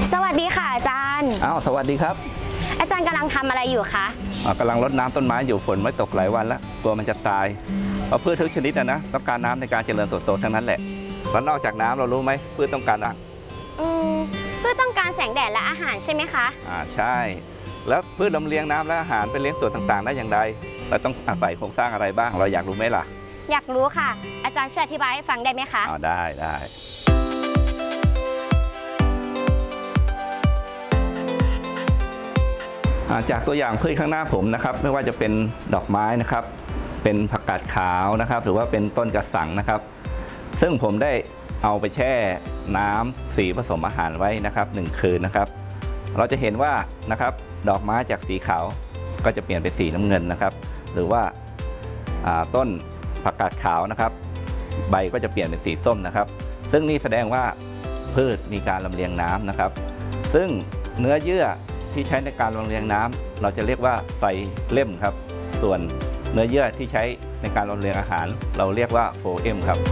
สวัสดีค่ะอาจารย์สวัสดีครับอาจารย์กำลังทำอะไรอยู่คะกำลังรดน้ำต้นไม้อยู่ฝนไม่ตกหลายวันแล้วกลัวมันจะตายเพราะพืชทุกชนิดนะต้องการน้ำในการเจริญเติบโตทั้งนั้นแหละแล้วนอกจากน้ำเรารู้ไหมพืชต้องการอะไรพืชต้องการแสงแดดและอาหารใช่ไหมคะใช่แล้วพืชลำเลียงน้ำและอาหารไปเลี้ยงส่วนต่างๆได้อย่างไรเราต้องอาศัยโครงสร้างอะไรบ้างเราอยากรู้ไหมล่ะอยากรู้ค่ะอาจารย์ช่วยอธิบายให้ฟังได้ไหมคะได้จากตัวอย่างพืชข้างหน้าผมนะครับไม่ว่าจะเป็นดอกไม้นะครับเป็นผักกาดขาวนะครับหรือว่าเป็นต้นกระสังนะครับซึ่งผมได้เอาไปแช่น้ำสีผสมอาหารไว้นะครับ1 คืนนะครับเราจะเห็นว่านะครับดอกไม้จากสีขาวก็จะเปลี่ยนเป็นสีน้ำเงินนะครับหรือว่าต้นผักกาดขาวนะครับใบก็จะเปลี่ยนเป็นสีส้มนะครับซึ่งนี่แสดงว่าพืชมีการลำเลียงน้ำนะครับซึ่งเนื้อเยื่อที่ใช้ในการลำเลียงน้ำเราจะเรียกว่าไซเลมครับส่วนเนื้อเยื่อที่ใช้ในการลำเลียงอาหารเราเรียกว่าโฟเอมครับ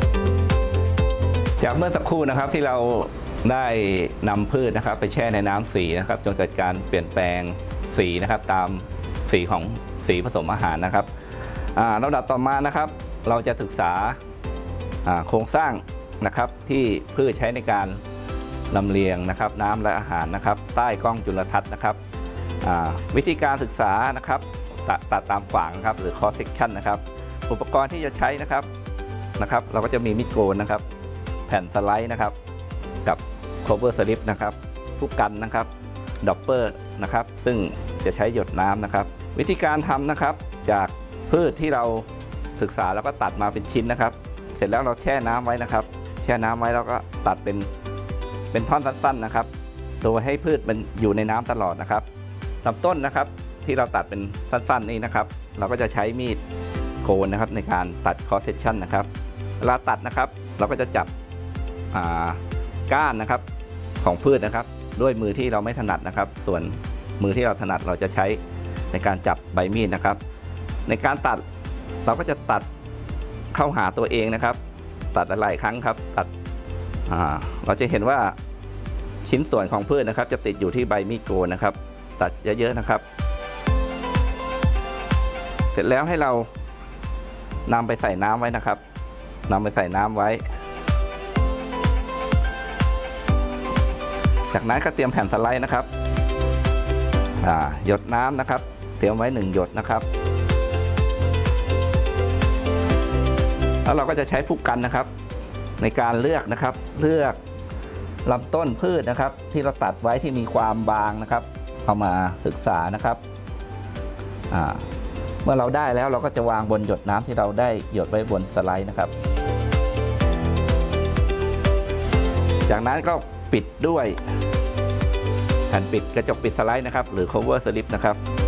จากเมื่อสักครู่นะครับที่เราได้นำพืชนะครับไปแช่ในน้ำสีนะครับจนเกิดการเปลี่ยนแปลงสีนะครับตามสีของสีผสมอาหารนะครับลำดับต่อมานะครับเราจะศึกษาโครงสร้างนะครับที่พืชใช้ในการลำเลียงนะครับน้ำและอาหารนะครับใต้กล้องจุลทรรศน์นะครับวิธีการศึกษานะครับตัดตามขวางนะครับหรือ cross section นะครับอุปกรณ์ที่จะใช้นะครับเราก็จะมีมีดโกนนะครับแผ่นสไลด์นะครับกับ cover slip นะครับผู้กันนะครับดอปเปอร์นะครับซึ่งจะใช้หยดน้ำนะครับวิธีการทำนะครับจากพืชที่เราศึกษาแล้วก็ตัดมาเป็นชิ้นนะครับเสร็จแล้วเราแช่น้ำไว้นะครับแช่น้ำไว้แล้วก็ตัดเป็นท่อนสั้นๆนะครับโดยให้พืชมันอยู่ในน้ำตลอดนะครับลำต้นนะครับที่เราตัดเป็นสั้นๆนี่นะครับเราก็จะใช้มีดโกนนะครับในการตัด cross section นะครับเวลาตัดนะครับเราก็จะจับก้านนะครับของพืชนะครับด้วยมือที่เราไม่ถนัดนะครับส่วนมือที่เราถนัดเราจะใช้ในการจับใบมีดนะครับในการตัดเราก็จะตัดเข้าหาตัวเองนะครับตัดหลายๆครั้งครับตัดเราจะเห็นว่าชิ้นส่วนของพืชนะครับจะติดอยู่ที่ใบมีดโกนนะครับตัดเยอะๆนะครับเสร็จแล้วให้เรานำไปใส่น้ำไว้นะครับนำไปใส่น้ำไว้จากนั้นก็เตรียมแผ่นสไลด์นะครับหยดน้ำนะครับเตรียมไว้1 หยดนะครับแล้วเราก็จะใช้ผู้กันนะครับในการเลือกนะครับเลือกลำต้นพืชนะครับที่เราตัดไว้ที่มีความบางนะครับเอามาศึกษานะครับเมื่อเราได้แล้วเราก็จะวางบนหยดน้ำที่เราได้หยดไว้บนสไลด์นะครับจากนั้นก็ปิดด้วยแผ่นปิดกระจกปิดสไลด์นะครับหรือ cover slip นะครับ